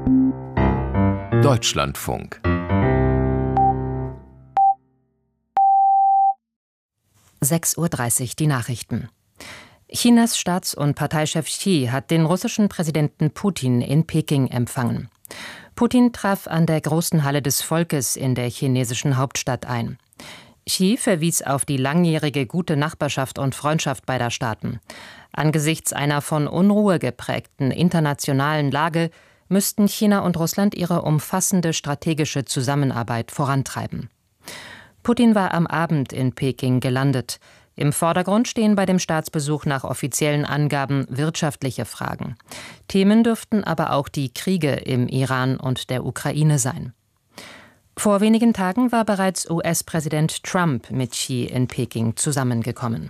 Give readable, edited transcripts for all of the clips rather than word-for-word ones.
Deutschlandfunk 6:30 Uhr die Nachrichten. Chinas Staats- und Parteichef Xi hat den russischen Präsidenten Putin in Peking empfangen. Putin traf an der großen Halle des Volkes in der chinesischen Hauptstadt ein. Xi verwies auf die langjährige gute Nachbarschaft und Freundschaft beider Staaten. Angesichts einer von Unruhe geprägten internationalen Lage müssten China und Russland ihre umfassende strategische Zusammenarbeit vorantreiben. Putin war am Abend in Peking gelandet. Im Vordergrund stehen bei dem Staatsbesuch nach offiziellen Angaben wirtschaftliche Fragen. Themen dürften aber auch die Kriege im Iran und der Ukraine sein. Vor wenigen Tagen war bereits US-Präsident Trump mit Xi in Peking zusammengekommen.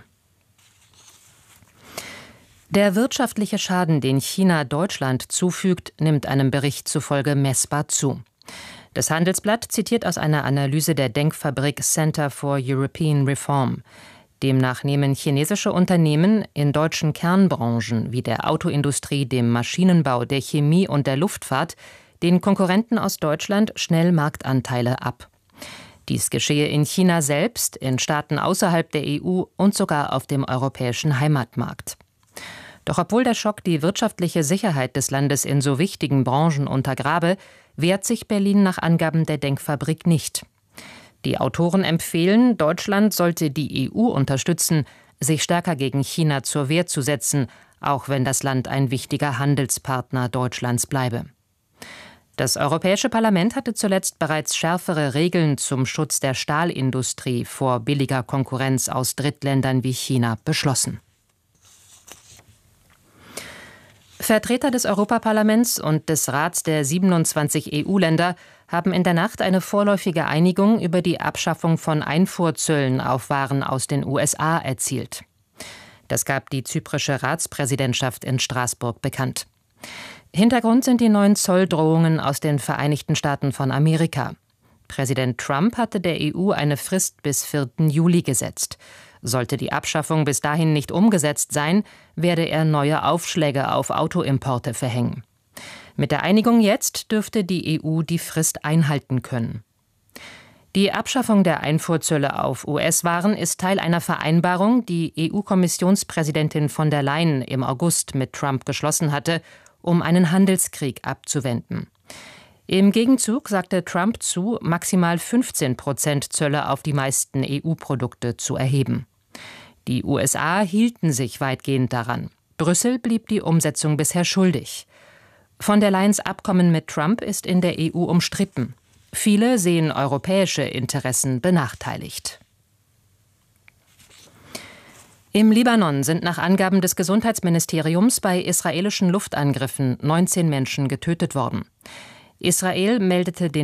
Der wirtschaftliche Schaden, den China Deutschland zufügt, nimmt einem Bericht zufolge messbar zu. Das Handelsblatt zitiert aus einer Analyse der Denkfabrik Center for European Reform. Demnach nehmen chinesische Unternehmen in deutschen Kernbranchen wie der Autoindustrie, dem Maschinenbau, der Chemie und der Luftfahrt den Konkurrenten aus Deutschland schnell Marktanteile ab. Dies geschehe in China selbst, in Staaten außerhalb der EU und sogar auf dem europäischen Heimatmarkt. Doch obwohl der Schock die wirtschaftliche Sicherheit des Landes in so wichtigen Branchen untergrabe, wehrt sich Berlin nach Angaben der Denkfabrik nicht. Die Autoren empfehlen, Deutschland sollte die EU unterstützen, sich stärker gegen China zur Wehr zu setzen, auch wenn das Land ein wichtiger Handelspartner Deutschlands bleibe. Das Europäische Parlament hatte zuletzt bereits schärfere Regeln zum Schutz der Stahlindustrie vor billiger Konkurrenz aus Drittländern wie China beschlossen. Vertreter des Europaparlaments und des Rats der 27 EU-Länder haben in der Nacht eine vorläufige Einigung über die Abschaffung von Einfuhrzöllen auf Waren aus den USA erzielt. Das gab die zyprische Ratspräsidentschaft in Straßburg bekannt. Hintergrund sind die neuen Zolldrohungen aus den Vereinigten Staaten von Amerika. Präsident Trump hatte der EU eine Frist bis 4. Juli gesetzt. Sollte die Abschaffung bis dahin nicht umgesetzt sein, werde er neue Aufschläge auf Autoimporte verhängen. Mit der Einigung jetzt dürfte die EU die Frist einhalten können. Die Abschaffung der Einfuhrzölle auf US-Waren ist Teil einer Vereinbarung, die EU-Kommissionspräsidentin von der Leyen im August mit Trump geschlossen hatte, um einen Handelskrieg abzuwenden. Im Gegenzug sagte Trump zu, maximal 15% Zölle auf die meisten EU-Produkte zu erheben. Die USA hielten sich weitgehend daran. Brüssel blieb die Umsetzung bisher schuldig. Von der Leyens Abkommen mit Trump ist in der EU umstritten. Viele sehen europäische Interessen benachteiligt. Im Libanon sind nach Angaben des Gesundheitsministeriums bei israelischen Luftangriffen 19 Menschen getötet worden. Israel meldete den